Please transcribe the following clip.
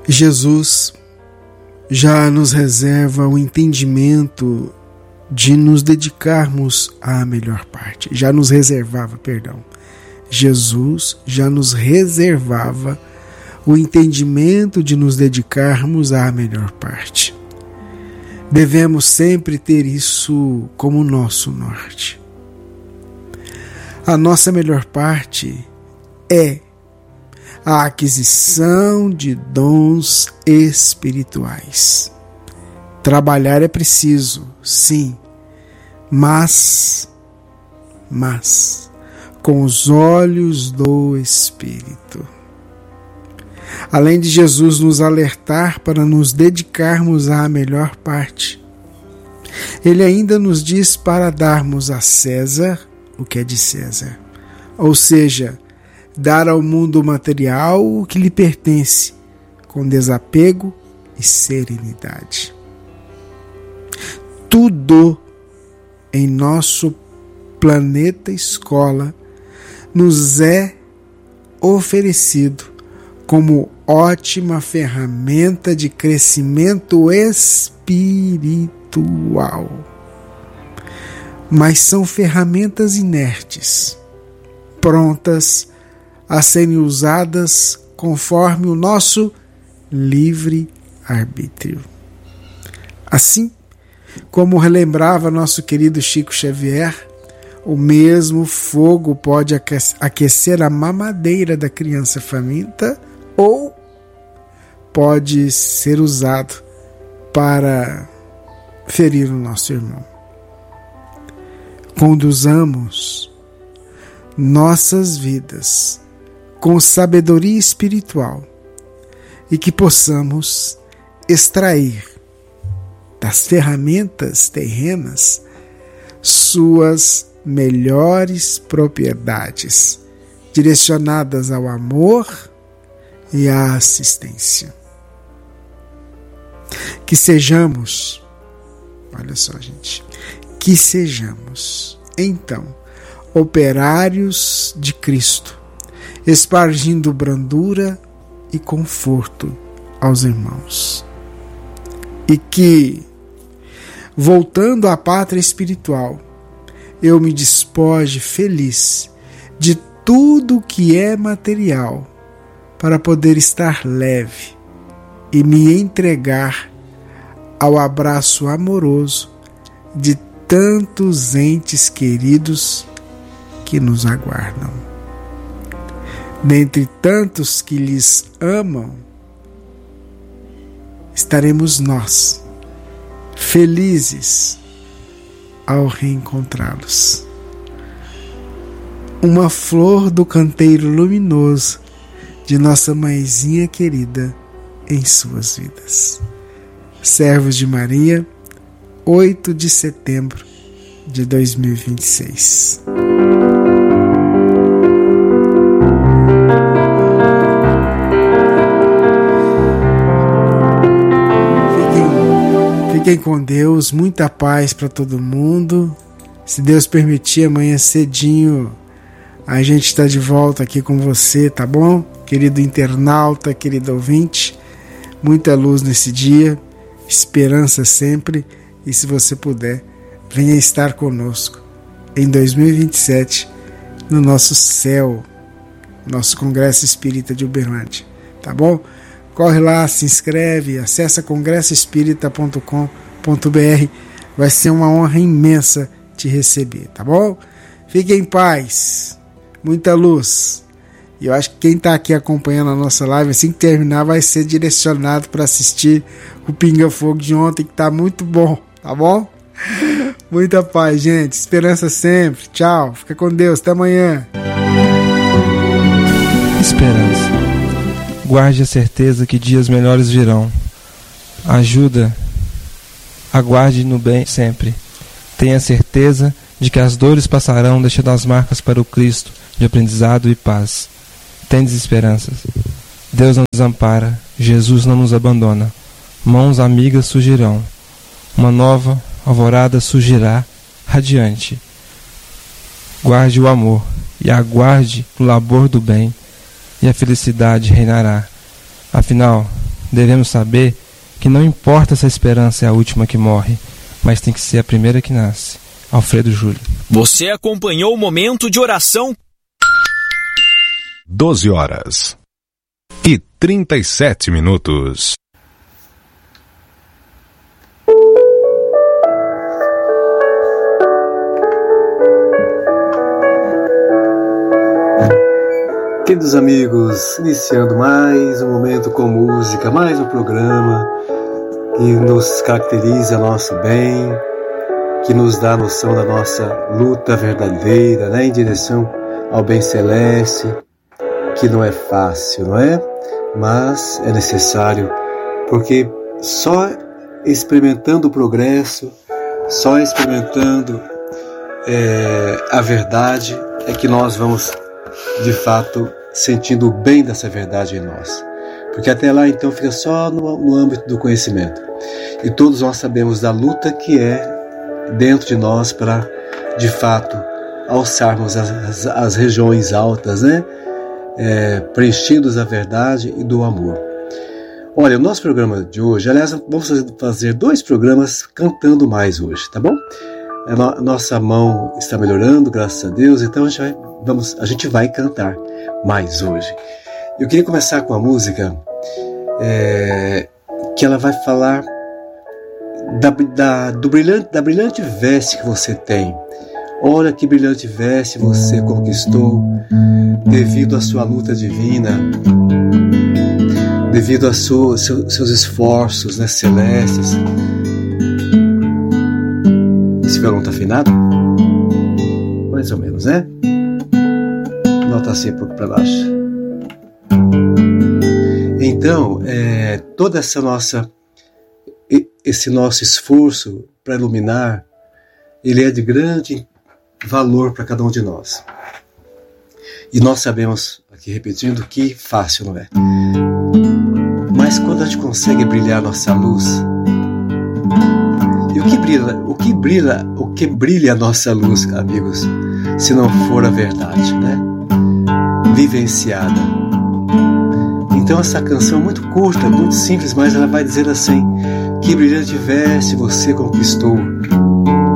Jesus já nos reserva o entendimento de nos dedicarmos à melhor parte. Já nos reservava, perdão. Jesus já nos reservava o entendimento de nos dedicarmos à melhor parte. Devemos sempre ter isso como nosso norte. A nossa melhor parte é a aquisição de dons espirituais. Trabalhar é preciso, sim, mas com os olhos do Espírito. Além de Jesus nos alertar para nos dedicarmos à melhor parte, Ele ainda nos diz para darmos a César o que é de César, ou seja, dar ao mundo material o que lhe pertence, com desapego e serenidade. Tudo em nosso planeta escola nos é oferecido como ótima ferramenta de crescimento espiritual. Mas são ferramentas inertes, prontas a serem usadas conforme o nosso livre-arbítrio. Assim, como relembrava nosso querido Chico Xavier, o mesmo fogo pode aquecer a mamadeira da criança faminta ou pode ser usado para ferir o nosso irmão. Conduzamos nossas vidas com sabedoria espiritual e que possamos extrair das ferramentas terrenas suas melhores propriedades, direcionadas ao amor e à assistência. Que sejamos, olha só, gente, que sejamos, então, operários de Cristo, espargindo brandura e conforto aos irmãos. E que, voltando à pátria espiritual, eu me despoje feliz de tudo que é material para poder estar leve e me entregar ao abraço amoroso de tantos entes queridos que nos aguardam. Dentre tantos que lhes amam, estaremos nós, felizes ao reencontrá-los. Uma flor do canteiro luminoso de nossa mãezinha querida em suas vidas. Servos de Maria, 8 de setembro de 2026. Fiquem com Deus, muita paz para todo mundo. Se Deus permitir, amanhã cedinho a gente está de volta aqui com você, tá bom? Querido internauta, querido ouvinte, muita luz nesse dia, esperança sempre, e se você puder, venha estar conosco em 2027 no nosso céu, nosso Congresso Espírita de Uberlândia, tá bom? Corre lá, se inscreve, acessa congressoespírita.com.br, vai ser uma honra imensa te receber, tá bom? Fique em paz, muita luz. E eu acho que quem está aqui acompanhando a nossa live, assim que terminar, vai ser direcionado para assistir o Pinga Fogo de ontem, que está muito bom, tá bom? Muita paz, gente. Esperança sempre. Tchau. Fica com Deus. Até amanhã. Esperança. Guarde a certeza que dias melhores virão. Aguarde no bem sempre. Tenha certeza de que as dores passarão, deixando as marcas para o Cristo de aprendizado e paz. Tendes esperanças. Deus não desampara, Jesus não nos abandona. Mãos amigas surgirão. Uma nova alvorada surgirá radiante. Guarde o amor e aguarde o labor do bem, e a felicidade reinará. Afinal, devemos saber que não importa se a esperança é a última que morre, mas tem que ser a primeira que nasce. Alfredo Júlio. Você acompanhou o momento de oração. 12h37. Queridos amigos, iniciando mais um momento com música, mais um programa que nos caracteriza nosso bem, que nos dá a noção da nossa luta verdadeira, né, em direção ao bem celeste, que não é fácil, não é? Mas é necessário, porque só experimentando o progresso, só experimentando a verdade é que nós vamos de fato sentindo o bem dessa verdade em nós, porque até lá então fica só no âmbito do conhecimento, e todos nós sabemos da luta que é dentro de nós para de fato alçarmos as regiões altas, né? Preenchidos da verdade e do amor. Olha, o nosso programa de hoje, aliás, vamos fazer 2 programas cantando mais hoje, tá bom? A nossa mão está melhorando, graças a Deus, então a gente vai cantar mais hoje. Eu queria começar com a música que ela vai falar da brilhante veste que você tem. Olha que brilhante veste você conquistou devido à sua luta divina, devido aos seus esforços, né, celestes. Esse violão está afinado? Mais ou menos, né? Nota C um pouco para baixo. Então, toda esse nosso esforço para iluminar, ele é de grande valor para cada um de nós. E nós sabemos, aqui repetindo, que fácil não é. Mas quando a gente consegue brilhar nossa luz, e o que brilha a nossa luz, amigos, se não for a verdade, né? Vivenciada. Então essa canção é muito curta, muito simples, mas ela vai dizer assim: que brilhante veste você conquistou